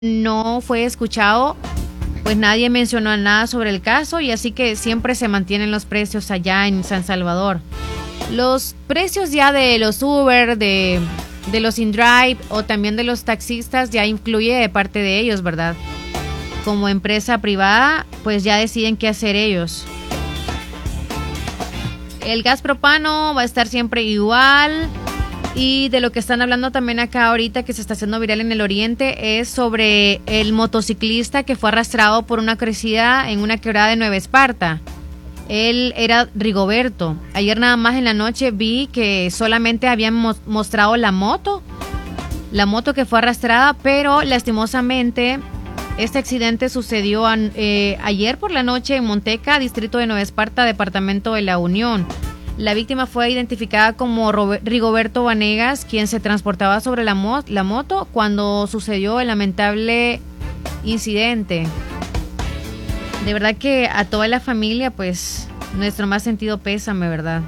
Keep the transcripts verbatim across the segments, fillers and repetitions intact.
no fue escuchado, pues nadie mencionó nada sobre el caso y así que siempre se mantienen los precios allá en San Salvador. Los precios ya de los Uber, de, de los InDrive o también de los taxistas ya influye de parte de ellos, ¿verdad? Como empresa privada, pues ya deciden qué hacer ellos. El gas propano va a estar siempre igual. Y de lo que están hablando también acá ahorita, que se está haciendo viral en el oriente, es sobre el motociclista que fue arrastrado por una crecida en una quebrada de Nueva Esparta. Él era Rigoberto. Ayer nada más en la noche vi que solamente habían mo- mostrado la moto, la moto que fue arrastrada, pero lastimosamente este accidente sucedió an- eh, ayer por la noche en Monteca, distrito de Nueva Esparta, departamento de La Unión. La víctima fue identificada como Robert, Rigoberto Vanegas, quien se transportaba sobre la, mo- la moto cuando sucedió el lamentable incidente. De verdad que a toda la familia, pues, nuestro más sentido pésame, ¿verdad?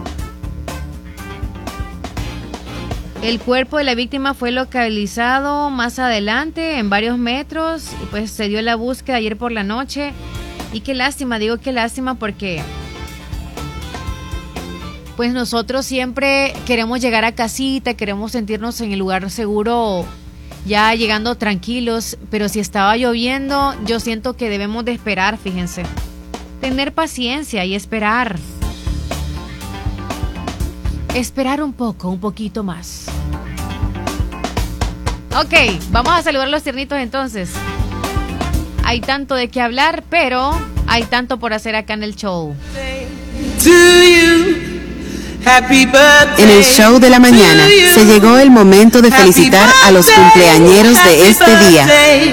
El cuerpo de la víctima fue localizado más adelante, en varios metros, y pues se dio la búsqueda ayer por la noche. Y qué lástima, digo qué lástima porque pues nosotros siempre queremos llegar a casita, queremos sentirnos en el lugar seguro, ya llegando tranquilos, pero si estaba lloviendo, yo siento que debemos de esperar, fíjense. Tener paciencia y esperar. Esperar un poco, un poquito más. Ok, vamos a saludar a los tiernitos entonces. Hay tanto de qué hablar, pero hay tanto por hacer acá en el show. En el show de la mañana se llegó el momento de felicitar a los cumpleañeros de este día.